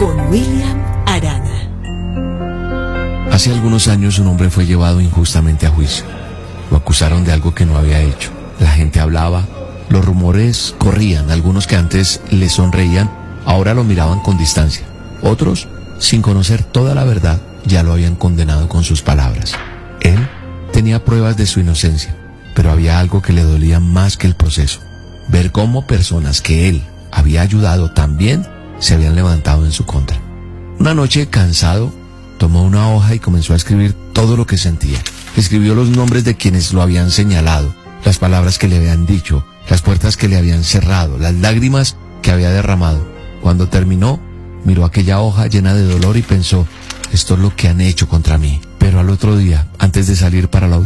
con William Arana. Hace algunos años un hombre fue llevado injustamente a juicio. Lo acusaron de algo que no había hecho. La gente hablaba, los rumores corrían. Algunos que antes le sonreían, ahora lo miraban con distancia. Otros, sin conocer toda la verdad, ya lo habían condenado con sus palabras. Él tenía pruebas de su inocencia, pero había algo que le dolía más que el proceso. Ver cómo personas que él había ayudado también se habían levantado en su contra. Una noche, cansado, tomó una hoja y comenzó a escribir todo lo que sentía. Escribió los nombres de quienes lo habían señalado, las palabras que le habían dicho, las puertas que le habían cerrado, las lágrimas que había derramado. Cuando terminó, miró aquella hoja llena de dolor y pensó: esto es lo que han hecho contra mí. Pero al otro día, antes de salir para la